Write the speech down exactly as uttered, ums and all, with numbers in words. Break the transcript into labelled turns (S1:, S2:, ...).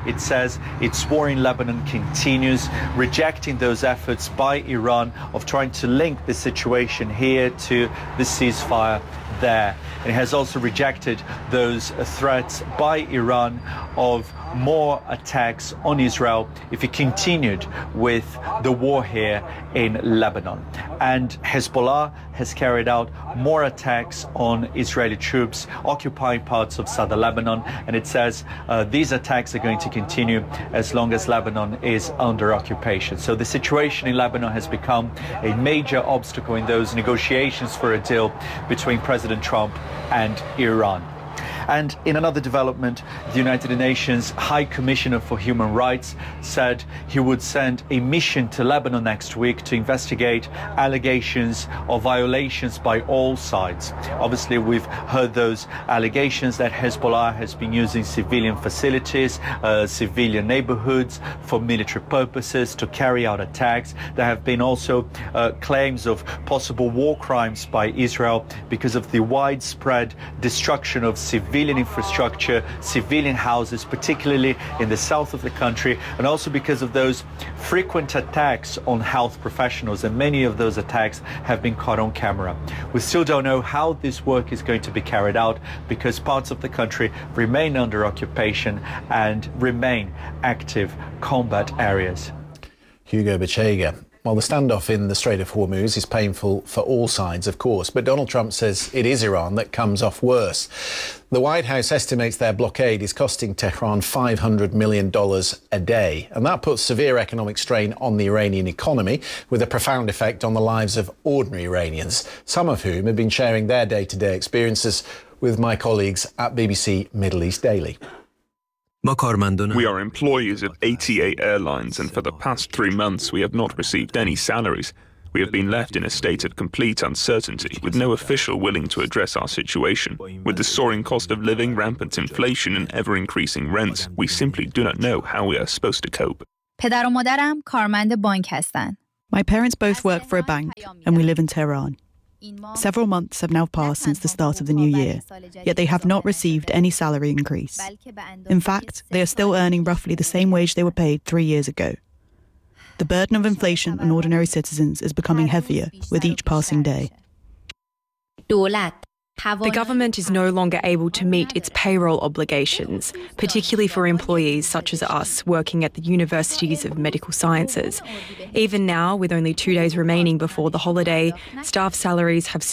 S1: It says its war in Lebanon continues, rejecting those efforts by Iran of trying to link the situation here to the ceasefire there. And it has also rejected those threats by Iran of more attacks on Israel if it continued with the war here in Lebanon. And Hezbollah has carried out more attacks on Israeli troops occupying parts of southern Lebanon, and it says uh, these attacks are going to continue as long as Lebanon is under occupation. So the situation in Lebanon has become a major obstacle in those negotiations for a deal between President Trump and Iran. And in another development, the United Nations High Commissioner for Human Rights said he would send a mission to Lebanon next week to investigate allegations of violations by all sides. Obviously, we've heard those allegations that Hezbollah has been using civilian facilities, uh, civilian neighborhoods for military purposes to carry out attacks. There have been also uh, claims of possible war crimes by Israel because of the widespread destruction of civilian civilian infrastructure, civilian houses, particularly in the south of the country, and also because of those frequent attacks on health professionals, and many of those attacks have been caught on camera. We still don't know how this work is going to be carried out because parts of the country remain under occupation and remain active combat areas.
S2: Hugo Bachega. Well, the standoff in the Strait of Hormuz is painful for all sides, of course, but Donald Trump says it is Iran that comes off worse. The White House estimates their blockade is costing Tehran five hundred million dollars a day, and that puts severe economic strain on the Iranian economy, with a profound effect on the lives of ordinary Iranians, some of whom have been sharing their day-to-day experiences with my colleagues at B B C Middle East Daily.
S3: We are employees of A T A Airlines, and for the past three months we have not received any salaries. We have been left in a state of complete uncertainty, with no official willing to address our situation. With the soaring cost of living, rampant inflation and ever-increasing rents, we simply do not know how we are supposed to cope.
S4: پدر و مادرم کارمند بانک هستند.
S5: My parents both work for a bank, and we live in Tehran. Several months have now passed since the start of the new year, yet they have not received any salary increase. In fact, they are still earning roughly the same wage they were paid three years ago. The burden of inflation on ordinary citizens is becoming heavier with each passing day.
S6: The government is no longer able to meet its payroll obligations, particularly for employees such as us working at the universities of medical sciences. Even now, with only two days remaining before the holiday, staff salaries have